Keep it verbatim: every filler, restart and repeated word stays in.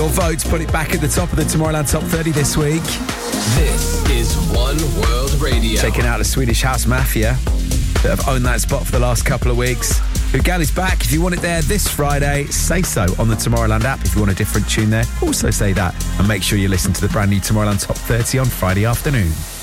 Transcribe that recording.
Your votes put it back at the top of the Tomorrowland Top thirty this week. This is One World Radio. Taking out the Swedish House Mafia that have owned that spot for the last couple of weeks. Ugali's back. If you want it there this Friday, say so on the Tomorrowland app. If you want a different tune there, also say that. And make sure you listen to the brand new Tomorrowland Top thirty on Friday afternoon.